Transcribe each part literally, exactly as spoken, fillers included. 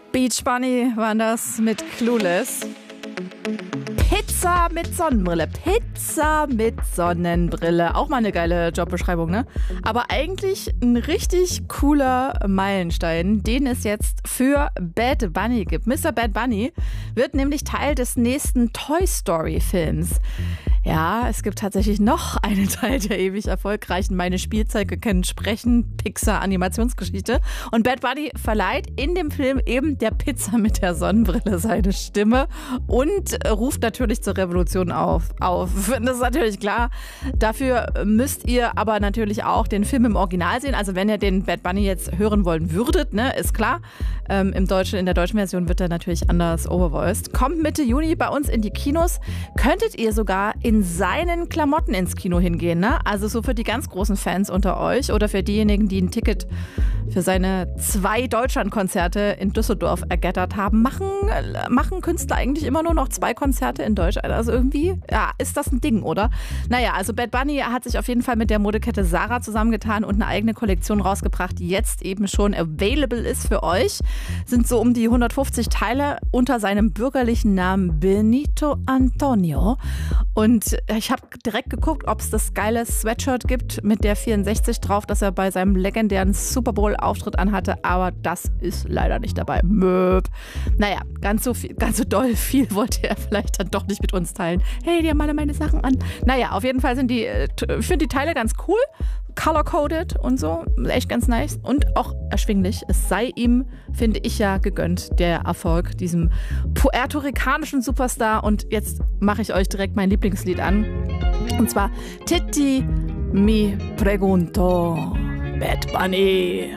Beach Bunny waren das mit Clueless. Pizza mit Sonnenbrille. Pizza mit Sonnenbrille. Auch mal eine geile Jobbeschreibung, ne? Aber eigentlich ein richtig cooler Meilenstein, den es jetzt für Bad Bunny gibt. Mister Bad Bunny wird nämlich Teil des nächsten Toy Story Films. Ja, es gibt tatsächlich noch einen Teil der ewig erfolgreichen Meine Spielzeuge können sprechen Pixar-Animationsgeschichte. Und Bad Bunny verleiht in dem Film eben der Pizza mit der Sonnenbrille seine Stimme und ruft natürlich zur Revolution auf. auf. Das ist natürlich klar. Dafür müsst ihr aber natürlich auch den Film im Original sehen. Also wenn ihr den Bad Bunny jetzt hören wollen würdet, ne, ist klar. Ähm, im Deutschen, in der deutschen Version wird er natürlich anders overvoiced. Kommt Mitte Juni bei uns in die Kinos. Könntet ihr sogar in seinen Klamotten ins Kino hingehen, ne? Also so für die ganz großen Fans unter euch oder für diejenigen, die ein Ticket für seine zwei Deutschlandkonzerte in Düsseldorf ergattert haben. Machen, machen Künstler eigentlich immer nur noch zwei Konzerte in Deutschland? Also irgendwie, ja, ist das ein Ding, oder? Naja, also Bad Bunny hat sich auf jeden Fall mit der Modekette Zara zusammengetan und eine eigene Kollektion rausgebracht, die jetzt eben schon available ist für euch. Sind so um die hundertfünfzig Teile unter seinem bürgerlichen Namen Benito Antonio. Und ich habe direkt geguckt, ob es das geile Sweatshirt gibt mit der vierundsechzig drauf, das er bei seinem legendären Super Bowl-Auftritt anhatte. Aber das ist leider nicht dabei. Möp. Naja, ganz so viel, ganz so doll viel wollte er vielleicht dann doch nicht mit uns teilen. Hey, die haben alle meine Sachen an. Naja, auf jeden Fall sind die, ich finde die Teile ganz cool. Color-coded und so. Echt ganz nice. Und auch erschwinglich. Es sei ihm, finde ich ja, gegönnt, der Erfolg, diesem puerto-ricanischen Superstar. Und jetzt mache ich euch direkt mein Lieblingslied an. Und zwar Titi mi pregunto. Bad Bunny.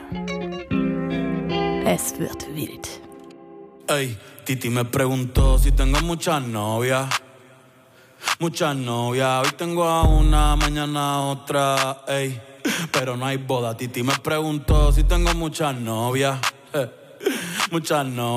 Es wird wild. Ey, Titi me preguntó si tengo muchas novias. Muchas novias, hoy tengo a una, mañana a otra, ey. Pero no hay boda. Titi me preguntó si tengo muchas novias. Muchas novias.